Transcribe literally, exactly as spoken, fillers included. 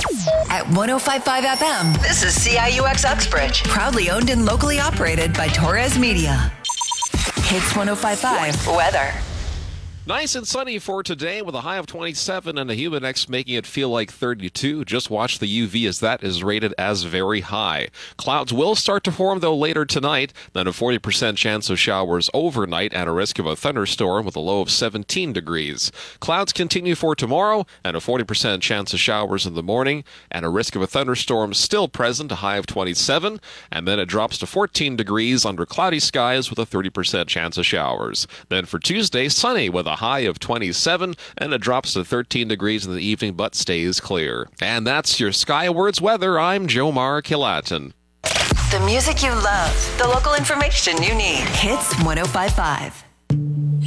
At one oh five point five F M, This is C I U X Uxbridge. proudly owned and locally operated by Torres Media. Hits one oh five point five. Weather. Nice and sunny for today with a high of twenty-seven and a humid index making it feel like thirty-two. Just watch the U V as that is rated as very high. Clouds will start to form, though, later tonight. Then a forty percent chance of showers overnight and a risk of a thunderstorm with a low of seventeen degrees. Clouds continue for tomorrow and a forty percent chance of showers in the morning and a risk of a thunderstorm still present, a high of twenty-seven. And then it drops to fourteen degrees under cloudy skies with a thirty percent chance of showers. Then for Tuesday, sunny with a high of twenty-seven, and it drops to thirteen degrees in the evening, but stays clear. And that's your Skywards weather. I'm Jomar Kilatin. The music you love. The local information you need. Hits one oh five point five.